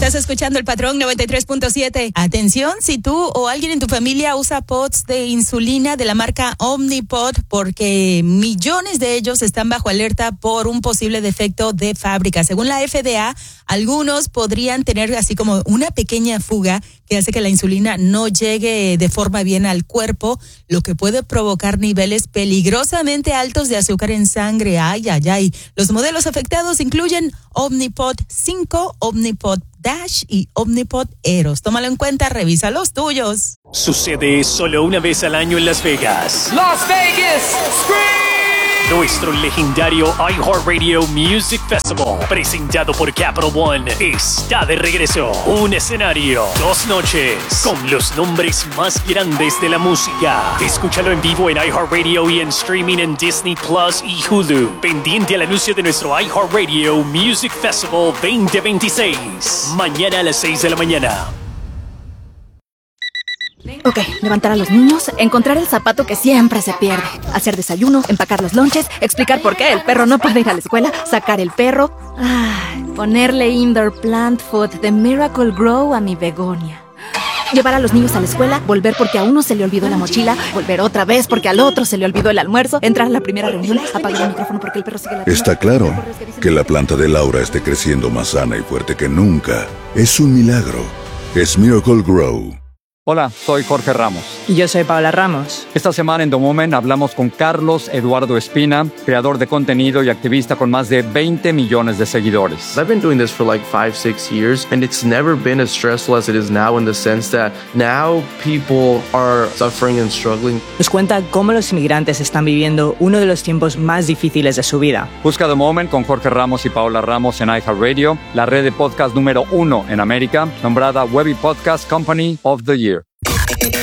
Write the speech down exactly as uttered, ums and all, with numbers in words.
Estás escuchando El Patrón noventa y tres punto siete. Atención, si tú o alguien en tu familia usa pods de insulina de la marca Omnipod, porque millones de ellos están bajo alerta por un posible defecto de fábrica. Según la F D A, algunos podrían tener así como una pequeña fuga que hace que la insulina no llegue de forma bien al cuerpo, lo que puede provocar niveles peligrosamente altos de azúcar en sangre. Ay, ay, ay. Los modelos afectados incluyen Omnipod cinco, Omnipod Dash y Omnipod Eros. Tómalo en cuenta, revisa los tuyos. Sucede solo una vez al año en Las Vegas. Las Vegas Scream. Nuestro legendario iHeartRadio Music Festival, presentado por Capital One, está de regreso. Un escenario, dos noches, con los nombres más grandes de la música. Escúchalo en vivo en iHeartRadio y en streaming en Disney Plus y Hulu. Pendiente al anuncio de nuestro iHeartRadio Music Festival veinte veintiséis. Mañana a las seis de la mañana. Ok, levantar a los niños, encontrar el zapato que siempre se pierde, hacer desayuno, empacar los lonches, explicar por qué el perro no puede ir a la escuela, sacar el perro, ay, ponerle indoor plant food de Miracle Grow a mi begonia. Llevar a los niños a la escuela, volver porque a uno se le olvidó la mochila, volver otra vez porque al otro se le olvidó el almuerzo, entrar a la primera reunión, apagar el micrófono porque el perro sigue la... Está claro que la planta de Laura esté creciendo más sana y fuerte que nunca. Es un milagro. Es Miracle Grow. Hola, soy Jorge Ramos. Y yo soy Paola Ramos. Esta semana en The Moment hablamos con Carlos Eduardo Espina, creador de contenido y activista con más de veinte millones de seguidores. I've been doing this for like five, six years, and it's never been as stressful as it is now in the sense that now people are suffering and struggling. Nos cuenta cómo los inmigrantes están viviendo uno de los tiempos más difíciles de su vida. Busca The Moment con Jorge Ramos y Paola Ramos en iHeartRadio, la red de podcast número uno en América, nombrada Webby Podcast Company of the Year.